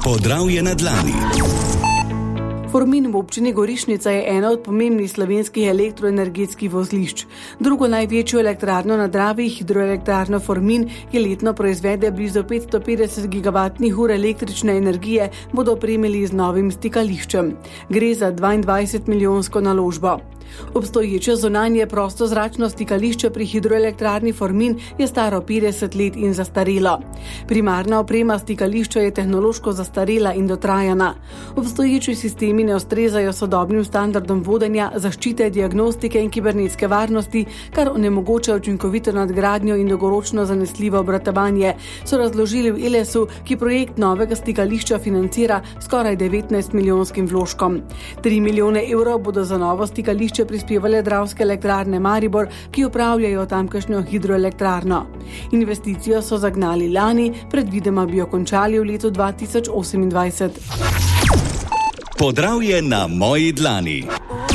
Podravje na dlani. Formin v občini Gorišnica je ena od pomembnih slovenskih elektroenergetskih vozlišč. Drugo največjo elektrarno na Dravi, hidroelektrarno Formin, ki letno proizvede blizu 550 gigavatnih ur električne energije, bodo opremili z novim stikališčem. Gre za 22-milijonsko naložbo. Obstoječe zunanje prostozračno stikališče pri hidroelektrarni Formin je staro 50 let in zastarelo. Primarna oprema stikališča je tehnološko zastarela in dotrajana. Obstoječi sistemi ne ustrezajo sodobnim standardom vodenja, zaščite, diagnostike in kibernetske varnosti, kar onemogoča učinkovito nadgradnjo in dolgoročno zanesljivo obratovanje, so razložili v Elesu, ki projekt novega stikališča financira skoraj 19-milijonskim vložkom. 3 milijone evrov bodo za novo stikališče prispevale Dravske elektrarne Maribor, ki upravljajo tamkajšnjo hidroelektrarno. Investicijo so zagnali lani, predvidoma bi jo končali v letu 2028. Podravje na moji dlani.